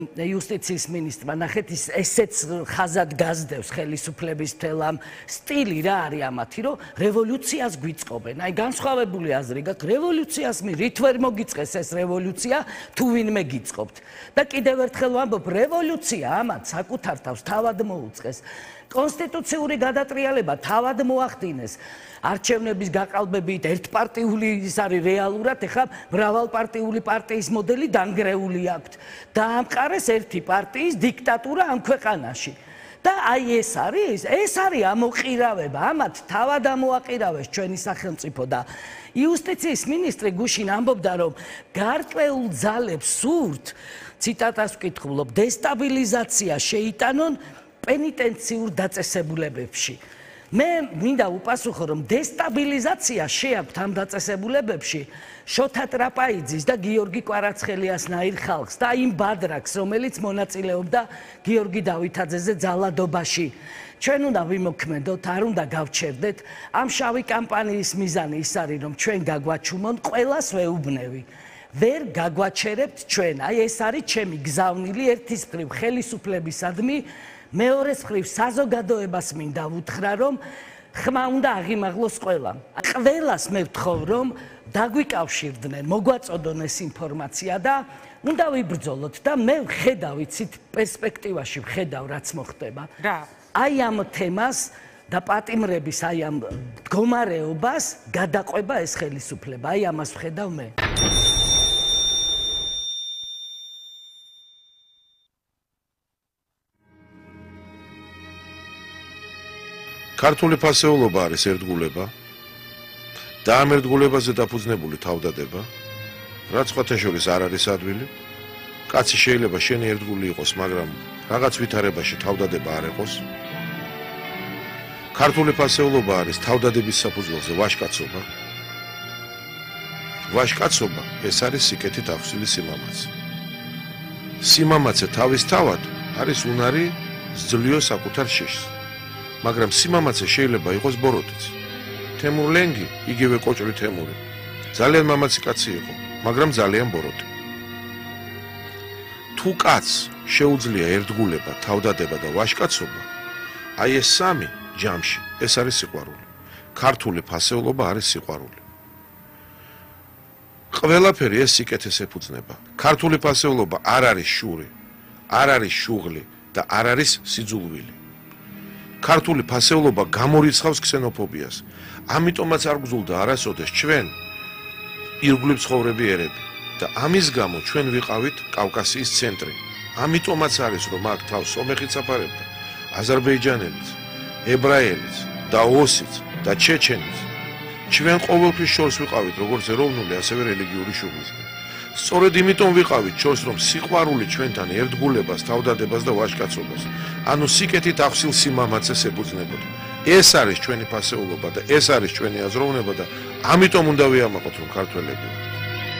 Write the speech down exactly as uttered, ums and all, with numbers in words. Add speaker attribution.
Speaker 1: Იუსტიციის მინისტრმა ნახეთ ის ესეც ხაზად გაზდევს ხელისუფლების მთელ ამ სტილი რა არის ამათი რომ რევოლუციას გვიწყობენ. აი განსხვავებული აზრი გაქვს რევოლუციას მი რით ვერ მოგიწყეს ეს რევოლუცია თუ ვინმე გიწყობთ. და კიდევ ერთხელ ვამბობ რევოლუცია ამათ საკუთარ თავს თავად მოუწყეს. კონსტიტუციური გადატრიალება თავად მოახდინეს. არჩევნების გაყალბებით ერთპარტიული ის არის რეალურად ეხლა მრავალპარტიული პარტიის მოდელი დანგრეული აქვთ. დაამყარეს ერთი პარტიის დიქტატურა ამ ქვეყანაში. და აი ეს არის, ეს არის ამოყირავება, ამათ თავად ამოაყირავეს ჩვენი სახელმწიფო და იუსტიციის მინისტრი გუშინ ამბობდა რომ გარკვეულ ძალებს სურთ, ციტატას ვკითხულობ, დესტაბილიზაცია შეიტანონ პენიტენციურ დაწესებულებებში. მე მინდა უპასუხო რომ დესტაბილიზაცია შეაქვთ ამ დაწესებულებებში შოთა ტრაპაიძის და გიორგი კვარაცხელიასნაირ ხალხს და იმ ბადრაკს რომელიც მონაწილეობდა გიორგი დავითაძეზე ძალადობაში. ჩვენ უნდა ვიმოქმედოთ, არ უნდა გავჩერდეთ. ამ შავი კამპანიის მიზანი ის არის რომ ჩვენ გაგვაჩუმონ ყველას ვეუბნევი. ვერ გაგვაჩერებთ ჩვენ. აი ეს არის ჩემი გზავნილი ერთის მხრივ ხელისუფლებისადმი მეორეს მხრივ საზოგადოებას მინდა ვუთხრა რომ ხმა უნდა აღიმაღლოს ყველამ. ყველას მე ვთხოვ რომ დაგვიკავშირდნენ, მოგვაწოდონ ეს ინფორმაცია და უნდა ვიბრძოლოთ და მე ვხედავ იცით პერსპექტივაში ვხედავ რაც მოხდება.
Speaker 2: რა?
Speaker 1: აი ამ თემას და პატიმრების აი ამ მდგომარეობას გადაყვება ეს ხელისუფლება. აი ამას ვხედავ მე.
Speaker 3: ქართული ფასეულობა არის ერთგულება და ამ ერთგულებაზე დაფუძნებული თავდადება, რაც სხვათა შორის არ არის ადვილი. კაცი შეიძლება შენი ერთგული იყოს, მაგრამ რაღაც ვითარებაში თავდადება არ იყოს. ქართული ფასეულობა არის თავდადების საფუძველზე ვაჟკაცობა. ვაჟკაცობა ეს არის სიკეთით ახსილი სიმამაცე. სიმამაცე თავისთავად არის უნარი ზძლიო საკუთარ შეშს. მაგრამ სიმამაცე შეიძლება იყოს ბოროტიც. თემურ ლენგი, იგივე კოჭრი თემური. ძალიან მამაცი კაცი იყო, მაგრამ ძალიან ბოროტი. თუ კაცს შეუძლია ერთგულება, თავდადება და ვაჟკაცობა, აი ეს სამი ჯამში, ეს არის სიყვარული. ქართული ფასეულობა არის სიყვარული. ყველაფერი ეს სიკეთეს ეფუძნება. ქართული ფასეულობა არ არის შური, არ არის შუღლი და არ არის სიძულვილი. ქართული ფასეულობა გამორიცხავს ქსენოფობიას. ამიტომაც არ გზულდა არასოდეს ჩვენ ირგვლივ ცხოვრები ერები და ამის გამო ჩვენ ვიყავით კავკასიის ცენტრი. ამიტომაც არის რომ აქ თავს სომეხიც აფარებდა, აზერბაიჯანელიც, ებრაელიც და ოსიც და ჩეჩენიც. ჩვენ ყოველთვის შორს ვიყავით როგორც ეროვნული, ასევე რელიგიური შუღლისგან. სწორედ იმიტომ ვიყავით შორს რომ სიყვარული ჩვენთან ერთგულებას, თავდადებას და ვაჟკაცობას, ანუ სიკეთით ახსილ სიმამაცეს ეფუძნებოდა. ეს არის ჩვენი ფასეულობა და ეს არის ჩვენი აზროვნება და ამიტომ უნდა ვიამაყოთ რომ ქართველები ვართ.